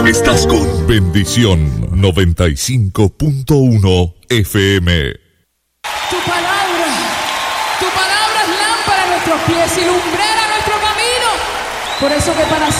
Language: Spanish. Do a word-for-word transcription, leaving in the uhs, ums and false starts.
Estás con Bendición noventa y cinco punto uno F M. Tu palabra, tu palabra es lámpara a nuestros pies y lumbrera a nuestro camino. Por eso que para